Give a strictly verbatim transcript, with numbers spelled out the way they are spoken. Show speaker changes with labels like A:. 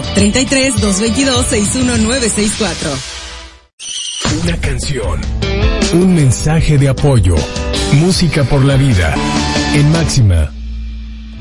A: treinta y tres, doscientos veintidós, sesenta y uno, novecientos sesenta y cuatro.
B: Una canción, un mensaje de apoyo, música por la vida, en Máxima